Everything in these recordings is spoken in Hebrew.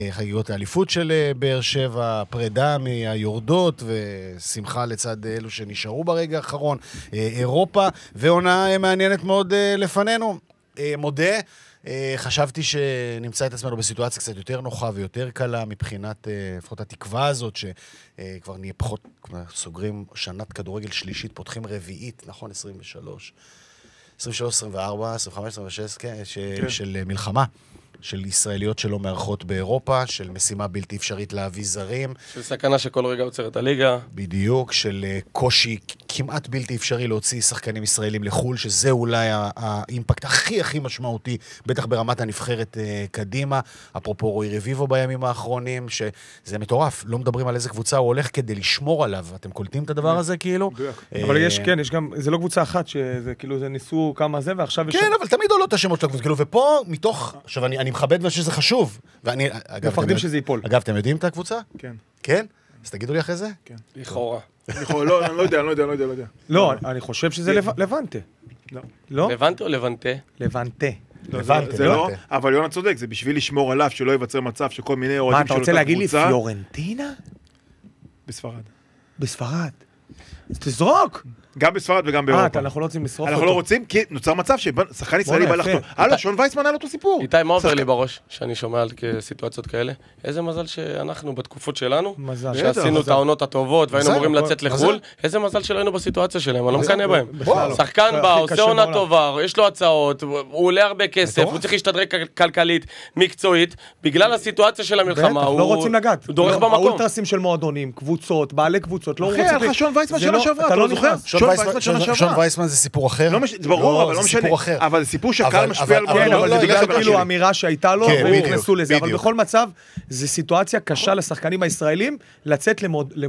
חגיגות האליפות של באר שבע, פרידה מהיורדות ושמחה לצד אלו שנשארו ברגע האחרון, אירופה, ועונה מעניינת מאוד לפנינו. מודה, חשבתי שנמצא את עצמנו בסיטואציה קצת יותר נוחה ויותר קלה מבחינת לפחות התקווה הזאת, שכבר נהיה פחות, סוגרים שנת כדורגל שלישית, פותחים רביעית, נכון? 23, 24, 25, 26, כן, של מלחמה. של ישראליות שלא מארחות באירופה, של משימה בלתי אפשרית להביא זרים. של סכנה שכל רגע עוצרת הליגה. בדיוק, של קושי כמעט בלתי אפשרי להוציא שחקנים ישראלים לחול, שזה אולי האימפקט הכי משמעותי, בטח ברמת הנבחרת קדימה. אפרופו רוי רביבו בימים האחרונים, שזה מטורף, לא מדברים על איזה קבוצה הוא הולך כדי לשמור עליו. אתם קולטים את הדבר הזה כאילו? אבל יש גם, זה לא קבוצה אחת, שזה כאילו, זה ניסו כמה זה, ועכשיו יש... כן, אבל תמיד עולות השמות של הקבוצה, כאילו, ופה מתוך, עכשיו אני מכבד ושזה חשוב. ואני, אגב, מפחדים שזה ייפול. אגב, אתם יודעים את הקבוצה? כן. כן? אז תגידו לי אחרי זה? כן. לכאורה. לא, אני לא יודע. לא, אני חושב שזה לבנטה. לא? לבנטה או לבנטה? לבנטה. זה לא, אבל יונה צודק, זה בשביל לשמור עליו, שלא ייווצר מצב שכל מיני אוהדים של אותה קבוצה. מה, אתה רוצה להגיד לי פיורנטינה? בספרד. בספרד. אז תזרוק! גם בספרד וגם באירופה. אנחנו לא רוצים לשרוף אותו. אנחנו לא רוצים, כי נוצר מצב ששחקן ישראלי בא לחתום. הלאה, שון וייסמן היה לו אותו סיפור. איתי, מה עובר לי בראש שאני שומע על סיטואציות כאלה? איזה מזל שאנחנו בתקופות שלנו, שעשינו את העונות הטובות והיינו אמורים לצאת לחול, איזה מזל שלנו בסיטואציה שלהם, אני לא מקנא בהם. שחקן בא, עושה עונה טובה, יש לו הצעות, הוא עולה הרבה כסף, הוא צריך להשתדרג כלכלית, מקצועית, בגלל הסיטואציה של המלחמה, לא רוצים לגעת. הוא דורך במקום. האולטרסים של מועדונים, קבוצות, בעלי קבוצות, לא רוצים. אחי, היה לך שון וייסמן שנה שעברה, אתה לא זוכר? שון וייסמן זה סיפור אחר? זה ברור, אבל לא משנה. אבל זה סיפור שקהל משפיע על כן, אבל זה בגלל כאילו אמירה שהייתה לו, והם נכנסו לזה. אבל בכל מצב, זו סיטואציה קשה לשחקנים הישראלים, לצאת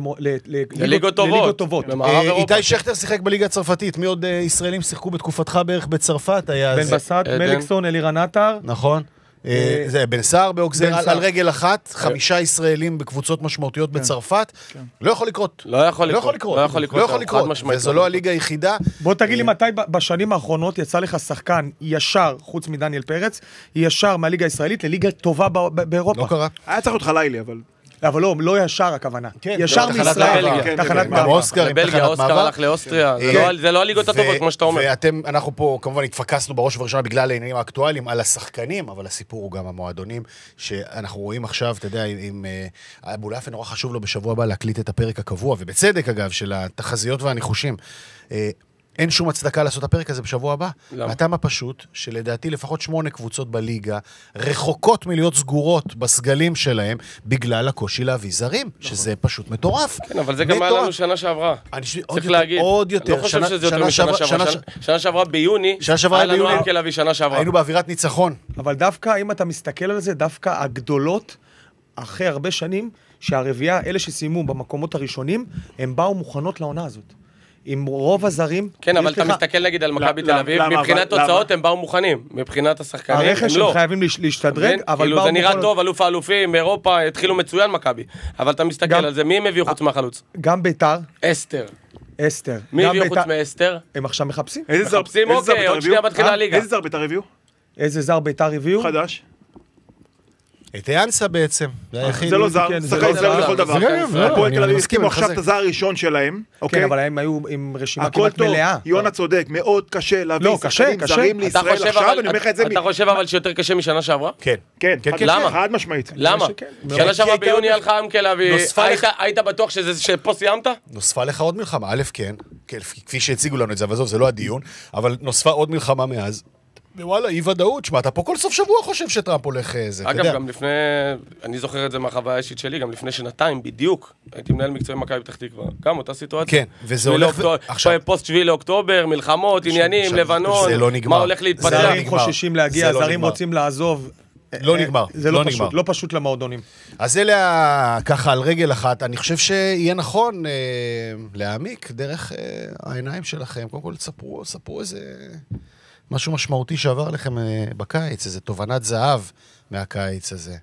לליגות טובות. איתי שכטר שיחק בליגה הצרפתית. מי עוד ישראלים שיחקו בתקופתך בערך בצרפת? בן בסט, מליקסון, אלירן עטר. נכון. זה בן סער באוגזר על רגל אחת, 5 ישראלים בקבוצות משמעותיות בצרפת. לא יכול לקרות. לא יכול לקרות. וזו לא הליגה היחידה. בוא תגיד לי מתי בשנים האחרונות יצא לך שחקן ישר, חוץ מדניאל פרץ, ישר מהליגה הישראלית לליגה טובה באירופה. לא קרה. היה צריך להיות חלילי, אבל... אבל לא ישר הכוונה. ישר מישראל, תחנת מעבר. לבלגיה, אוסקר הלך לאוסטריה. זה לא הליגות הטובות, כמו שאתה אומר. אנחנו פה כמובן התפקסנו בראש ובראשונה בגלל העניינים האקטואליים על השחקנים, אבל הסיפור הוא גם המועדונים, שאנחנו רואים עכשיו, אתה יודע, עם אבו לאפן נורא חשוב לו בשבוע הבא להקליט את הפרק הקבוע, ובצדק אגב, של התחזיות והניחושים. אין שום הצדקה לעשות הפרק הזה בשבוע הבא. הטעם הפשוט, שלדעתי לפחות 8 קבוצות בליגה, רחוקות מלהיות סגורות בסגלים שלהם, בגלל הקושי להביא זרים, שזה פשוט מטורף. כן, אבל זה גם היה לנו שנה שעברה. צריך להגיד. עוד יותר. לא חושב שזה יותר משנה שעברה. שנה שעברה ביוני, היה לנו אנקל להביא שנה שעברה. היינו באווירת ניצחון. אבל דווקא, אם אתה מסתכל על זה, דווקא הגדולות, אחרי הרבה שנים, שהרביעה, אלה שסיימו במקומות הראשונים, הם באו מוכנות לעונה הזאת. עם רוב הזרים... כן, אבל אתה מסתכל נגיד על מכבי תל אביב, מבחינת תוצאות הם באו מוכנים, מבחינת השחקנים הם לא. הרכש הם חייבים להשתדרג, אבל באו... זה נראה טוב, אלוף האלופים, באירופה התחילו מצוין מכבי, אבל אתה מסתכל על זה, מי הם הביאו חוץ מהחלוץ? גם ביתר. אסתר. מי הביאו חוץ מאסתר? הם עכשיו מחפשים. מחפשים, אוקיי, עוד שנייה מתחילה הליגה. איזה זר ביתר הביאו? איזה זר ביתר הביאו? חדש. את יאנסה בעצם. זה לא זר, שחקן ישראל לכל דבר. הפועל תל אביב הסכימו עכשיו את הזר הראשון שלהם. כן, אבל הם היו עם רשימה כמעט מלאה. יונה צודק, מאוד קשה להביא שחקנים זרים לישראל עכשיו, אני אומר לך את זה... אתה חושב אבל שיותר קשה משנה שעברה? כן. למה? חד משמעית. למה? שנה שעברה ביוני הלכה אנקל להביא, היית בטוח שפה סיימת? נוספה לך עוד מלחמה, א' כן, כפי שהציגו לנו את זה, אבל זה לא הדיון, אבל נוספה עוד מלחמה מאז. ווואלה, אי ודאות, שמה, אתה פה כל סוף שבוע חושב שטראמפ הולך זה, אגב, גם לפני, אני זוכר את זה מהחוויה האישית שלי, גם לפני שנתיים, בדיוק, הייתי מנהל מקצועי מכבי פתח תקווה, גם אותה סיטואציה. כן, וזה הולך... עכשיו... פוסט 7 לאוקטובר, מלחמות, עניינים, לבנון, מה הולך להתפתח. זרים חוששים להגיע, זרים רוצים לעזוב. לא נגמר. זה לא פשוט למועדונים. אז אלה ככה על רגל אחת, אני חושב שיהיה נכון להעמיק דרך העיניים שלכם. קודם כל, ספרו איזה... משהו משמעותי שעבר לכם בקיץ, איזו תובנת זהב מהקיץ הזה.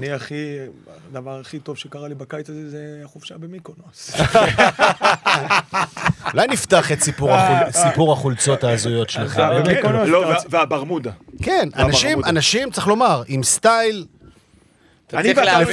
הדבר הכי טוב שקרה לי בקיץ הזה זה החופשה במיקונוס. אולי נפתח את סיפור החולצות ההזויות שלך. והברמודה. כן, אנשים, צריך לומר, עם סטייל אתה צריך להבין